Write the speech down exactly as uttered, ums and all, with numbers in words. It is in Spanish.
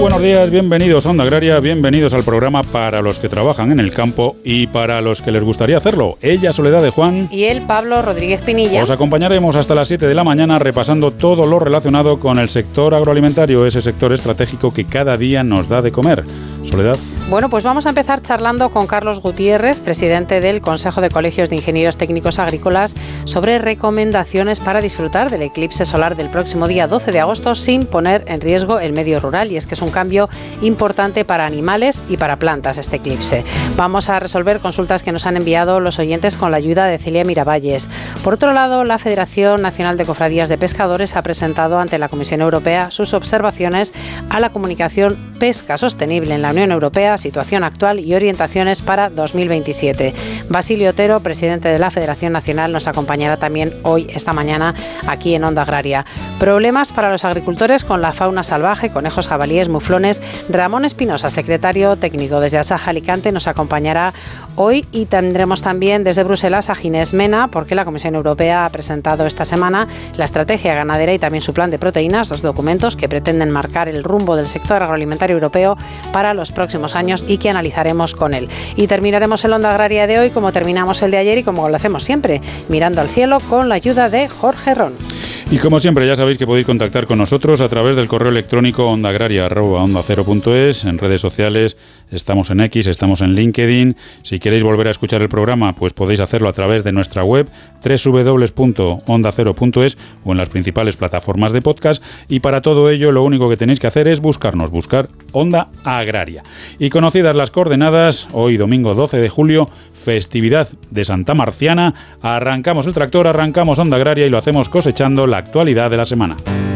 buenos días, bienvenidos a Onda Agraria, bienvenidos al programa para los que trabajan en el campo y para los que les gustaría hacerlo. Ella, Soledad de Juan. Y él, Pablo Rodríguez Pinilla. Os acompañaremos hasta las siete de la mañana repasando todo lo relacionado con el sector agroalimentario, ese sector estratégico que cada día nos da de comer. Soledad. Bueno, pues vamos a empezar charlando con Carlos Gutiérrez, presidente del Consejo de Colegios de Ingenieros Técnicos Agrícolas, sobre recomendaciones para disfrutar del eclipse solar del próximo día doce de agosto sin poner en riesgo el medio rural. Y es que es un cambio importante para animales y para plantas este eclipse. Vamos a resolver consultas que nos han enviado los oyentes con la ayuda de Celia Miravalles. Por otro lado, la Federación Nacional de Cofradías de Pescadores ha presentado ante la Comisión Europea sus observaciones a la comunicación Pesca Sostenible en la Unión Europea, situación actual y orientaciones para dos mil veintisiete. Basilio Otero, presidente de la Federación Nacional, nos acompañará también hoy, esta mañana, aquí en Onda Agraria. Problemas para los agricultores con la fauna salvaje, conejos, jabalíes, muflones. Ramón Espinosa, secretario técnico desde Asaja Alicante, nos acompañará hoy, y tendremos también desde Bruselas a Ginés Mena, porque la Comisión Europea ha presentado esta semana la estrategia ganadera y también su plan de proteínas, dos documentos que pretenden marcar el rumbo del sector agroalimentario europeo para los próximos años y que analizaremos con él. Y terminaremos el Onda Agraria de hoy como terminamos el de ayer y como lo hacemos siempre, mirando al cielo con la ayuda de Jorge Ron. Y como siempre, ya sabéis que podéis contactar con nosotros a través del correo electrónico ondaagraria arroba onda cero punto es, en redes sociales, estamos en X, estamos en LinkedIn. Si queréis volver a escuchar el programa, pues podéis hacerlo a través de nuestra web doble u doble u doble u punto onda cero punto es o en las principales plataformas de podcast. Y para todo ello, lo único que tenéis que hacer es buscarnos, buscar Onda Agraria. Y conocidas las coordenadas, hoy domingo doce de julio, festividad de Santa Marciana, arrancamos el tractor, arrancamos Onda Agraria y lo hacemos cosechando la actualidad de la semana.